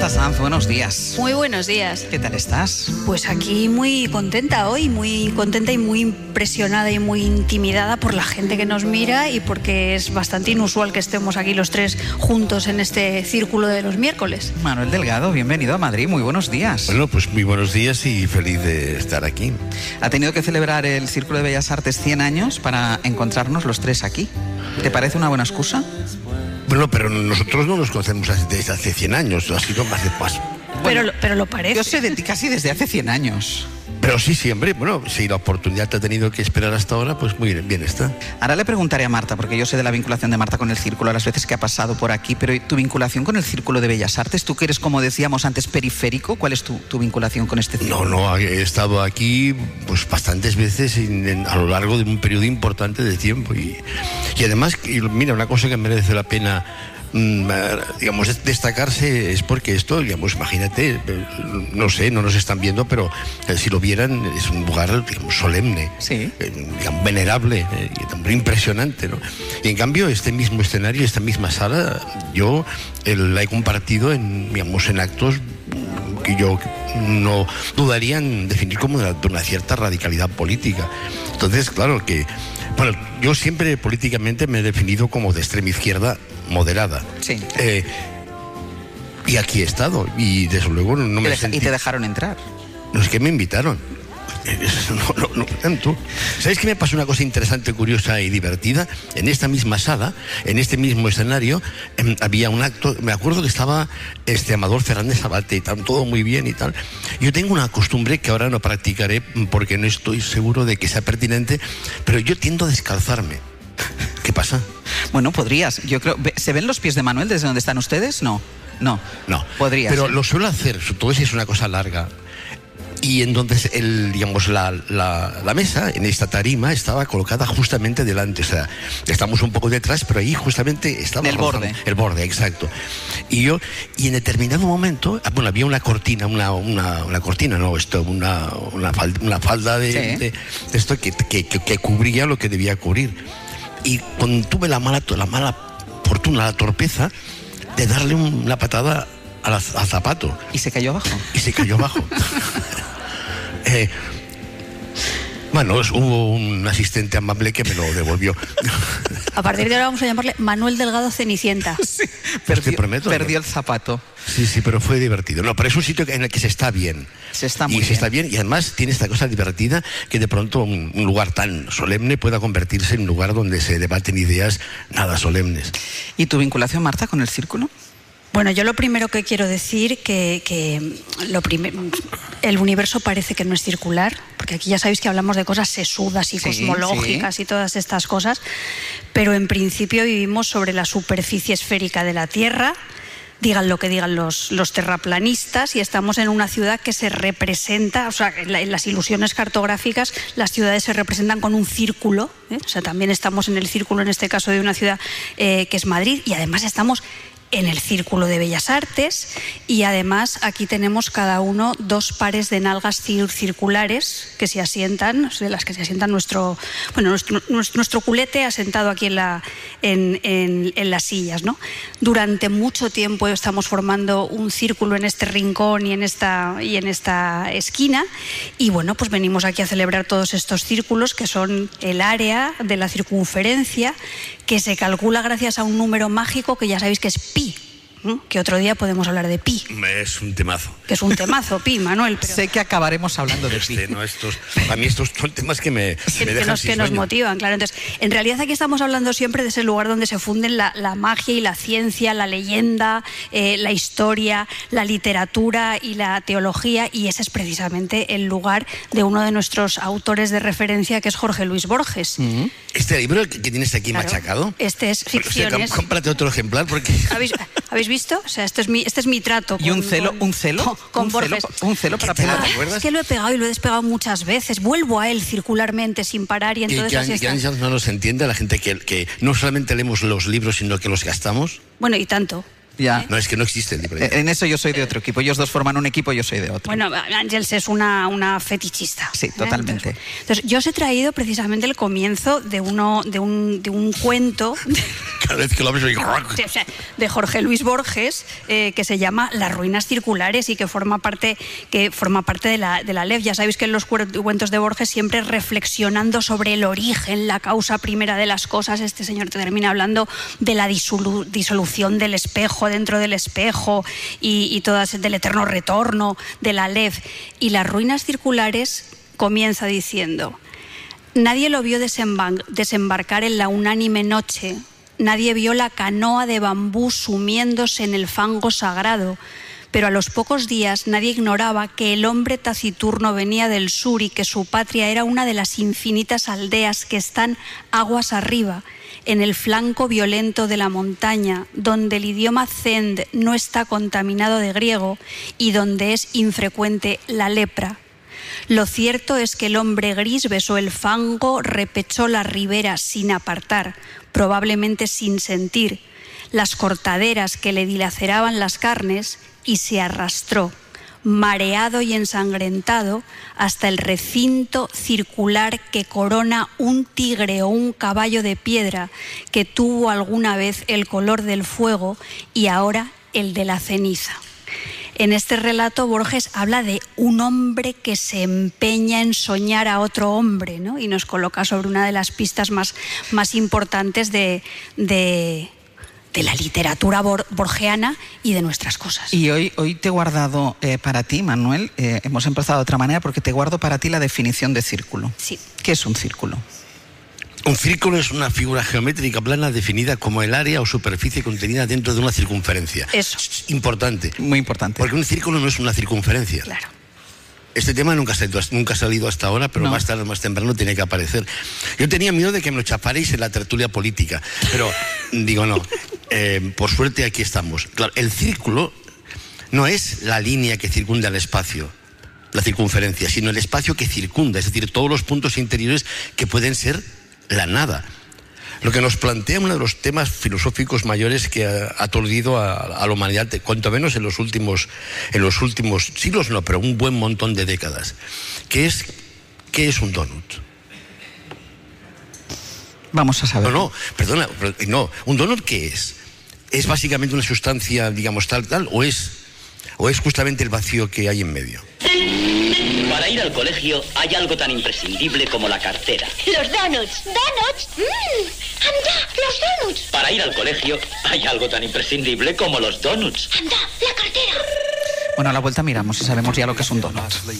Marta Sanz, buenos días. Muy buenos días. ¿Qué tal estás? Pues aquí muy contenta hoy, muy contenta y muy impresionada y muy intimidada por la gente que nos mira y porque es bastante inusual que estemos aquí los tres juntos en este círculo de los miércoles. Manuel Delgado, bienvenido a Madrid, muy buenos días. Bueno, pues muy buenos días y feliz de estar aquí. Ha tenido que celebrar el Círculo de Bellas Artes 100 años para encontrarnos los tres aquí. ¿Te parece una buena excusa? Bueno, pero nosotros no nos conocemos desde hace 100 años, ha sido más de paso. Bueno, pero lo parece. Yo sé de ti casi desde hace 100 años. Pero sí, siempre, bueno, si la oportunidad te ha tenido que esperar hasta ahora, pues muy bien está. Ahora le preguntaré a Marta, porque yo sé de la vinculación de Marta con el Círculo, las veces que ha pasado por aquí, pero tu vinculación con el Círculo de Bellas Artes, tú que eres, como decíamos antes, periférico, ¿cuál es tu vinculación con este círculo? No, he estado aquí pues bastantes veces a lo largo de un periodo importante de tiempo y además, mira, una cosa que merece la pena digamos destacarse es porque esto, digamos, imagínate, no sé, no nos están viendo, pero si lo vieran es un lugar, digamos, solemne, sí, digamos, venerable, impresionante, ¿no? Y en cambio este mismo escenario, esta misma sala, yo la he compartido en actos que yo no dudaría en definir como de una cierta radicalidad política. Entonces, claro que, bueno, yo siempre políticamente me he definido como de extrema izquierda moderada. Sí. Y aquí he estado, y desde luego no me sentí... ¿Y te dejaron entrar? No, es que me invitaron. No tanto. ¿Sabéis que me pasó una cosa interesante, curiosa y divertida? En esta misma sala, en este mismo escenario, había un acto, me acuerdo que estaba Amador Fernández Abate y tal, todo muy bien y tal. Yo tengo una costumbre que ahora no practicaré porque no estoy seguro de que sea pertinente, pero yo tiendo a descalzarme. ¿Qué pasa? Bueno, podrías. Yo creo. ¿Se ven los pies de Manuel desde donde están ustedes? No. Podrías. Pero lo suelo hacer, sobre todo si es una cosa larga. Y entonces la mesa en esta tarima estaba colocada justamente delante, o sea, estamos un poco detrás, pero ahí justamente estaba el borde. El borde, exacto. Y en determinado momento, bueno, había una cortina, una falda de esto que cubría lo que debía cubrir. Y cuando tuve la mala fortuna, la torpeza de darle una patada al zapato. ¿Y se cayó abajo? Bueno, hubo un asistente amable que me lo devolvió. A partir de ahora vamos a llamarle Manuel Delgado Cenicienta. Sí, perdió el zapato. Sí, pero fue divertido. No, pero es un sitio en el que se está bien. Se está bien y además tiene esta cosa divertida que de pronto un lugar tan solemne pueda convertirse en un lugar donde se debaten ideas nada solemnes. ¿Y tu vinculación, Marta, con el Círculo? Bueno, yo lo primero que quiero decir el universo parece que no es circular, porque aquí ya sabéis que hablamos de cosas sesudas y cosmológicas y todas estas cosas, pero en principio vivimos sobre la superficie esférica de la Tierra, digan lo que digan los terraplanistas, y estamos en una ciudad que se representa, o sea, en las ilusiones cartográficas las ciudades se representan con un círculo, o sea, también estamos en el círculo, en este caso, de una ciudad que es Madrid, y además estamos en el Círculo de Bellas Artes, y además aquí tenemos cada uno dos pares de nalgas circulares que se asientan, de las que se asientan nuestro culete asentado aquí en las sillas, ¿no? Durante mucho tiempo estamos formando un círculo en este rincón y en esta esquina, y bueno, pues venimos aquí a celebrar todos estos círculos que son el área de la circunferencia, que se calcula gracias a un número mágico que ya sabéis que es pi, ¿no? Que otro día podemos hablar de pi. Es un temazo. Que es un temazo, pi, Manuel. Pero... Sé que acabaremos hablando de pi. A mí estos son temas que me dejan sin sueño. Nos motivan, claro. Entonces, en realidad aquí estamos hablando siempre de ese lugar donde se funden la magia y la ciencia, la leyenda, la historia, la literatura y la teología, y ese es precisamente el lugar de uno de nuestros autores de referencia, que es Jorge Luis Borges. Este libro que tienes aquí machacado. Este es Ficciones. O sea, cómprate otro ejemplar porque... ¿Habéis visto? O sea, este es mi trato. ¿Y un celo? Con Borges. Un celo para pegar, ¿te acuerdas? Es que lo he pegado y lo he despegado muchas veces. Vuelvo a él circularmente sin parar y entonces así está. ¿Y no nos entiende la gente que no solamente leemos los libros, sino que los gastamos? Bueno, y tanto. Ya. No, es que no existe el libre En eso yo soy de otro equipo. Ellos dos forman un equipo, yo soy de otro. Bueno, Ángels es una fetichista. Sí, totalmente. Entonces, yo os he traído precisamente el comienzo de un cuento Cada vez que lo ves soy... de Jorge Luis Borges, que se llama Las ruinas circulares y que forma parte de la LEF. Ya sabéis que en los cuentos de Borges siempre reflexionando sobre el origen, la causa primera de las cosas, este señor te termina hablando de la disolución del espejo dentro del espejo y todas del eterno retorno de la LEF. Y Las ruinas circulares comienza diciendo: nadie lo vio desembarcar en la unánime noche. Nadie vio la canoa de bambú sumiéndose en el fango sagrado, pero a los pocos días nadie ignoraba que el hombre taciturno venía del sur y que su patria era una de las infinitas aldeas que están aguas arriba, en el flanco violento de la montaña, donde el idioma zend no está contaminado de griego y donde es infrecuente la lepra. Lo cierto es que el hombre gris besó el fango, repechó la ribera sin apartar, probablemente sin sentir, las cortaderas que le dilaceraban las carnes y se arrastró, mareado y ensangrentado, hasta el recinto circular que corona un tigre o un caballo de piedra que tuvo alguna vez el color del fuego y ahora el de la ceniza. En este relato Borges habla de un hombre que se empeña en soñar a otro hombre, ¿no? Y nos coloca sobre una de las pistas más importantes de la literatura borgiana y de nuestras cosas. Y hoy te he guardado para ti, Manuel, hemos empezado de otra manera porque te guardo para ti la definición de círculo. Sí. ¿Qué es un círculo? Un círculo es una figura geométrica plana definida como el área o superficie contenida dentro de una circunferencia. Eso. Importante. Muy importante. Porque un círculo no es una circunferencia. Claro. Este tema nunca ha salido hasta ahora, pero más tarde o más temprano tiene que aparecer. Yo tenía miedo de que me lo chafaréis en la tertulia política, pero digo no. Por suerte aquí estamos. Claro, el círculo no es la línea que circunda el espacio, la circunferencia, sino el espacio que circunda, es decir, todos los puntos interiores que pueden ser la nada. Lo que nos plantea uno de los temas filosóficos mayores que ha aturdido a la humanidad, cuanto menos en los últimos siglos, no, pero un buen montón de décadas, que es ¿qué es un donut? Vamos a saber. No, ¿un donut qué es? ¿Es básicamente una sustancia, digamos, tal, o es justamente el vacío que hay en medio? Para ir al colegio hay algo tan imprescindible como la cartera. Los donuts. ¿Donuts? ¡Anda, los donuts! Para ir al colegio hay algo tan imprescindible como los donuts. ¡Anda, la cartera! Bueno, a la vuelta miramos y sabemos ya lo que es un donut.